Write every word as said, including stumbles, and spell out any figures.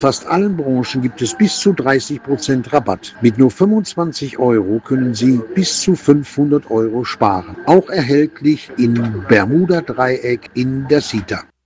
fast allen Branchen gibt es bis zu dreißig Prozent Rabatt. Mit nur fünfundzwanzig Euro können Sie bis zu fünfhundert Euro sparen. Auch erhältlich in Bermuda-Dreieck in der Sita.